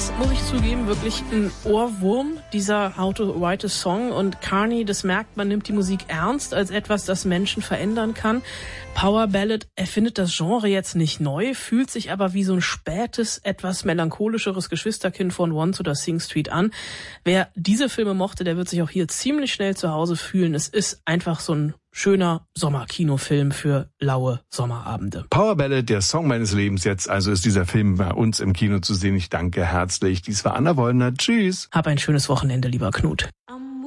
ist, muss ich zugeben, wirklich ein Ohrwurm, dieser How to Write a Song. Und Carney, das merkt man, nimmt die Musik ernst als etwas, das Menschen verändern kann. Power Ballad erfindet das Genre jetzt nicht neu, fühlt sich aber wie so ein spätes, etwas melancholischeres Geschwisterkind von Once oder Sing Street an. Wer diese Filme mochte, der wird sich auch hier ziemlich schnell zu Hause fühlen. Es ist einfach so ein schöner Sommerkinofilm für laue Sommerabende. Power Ballad, der Song meines Lebens jetzt. Also ist dieser Film bei uns im Kino zu sehen. Ich danke herzlich. Dies war Anna Wollner. Tschüss. Hab ein schönes Wochenende, lieber Knut.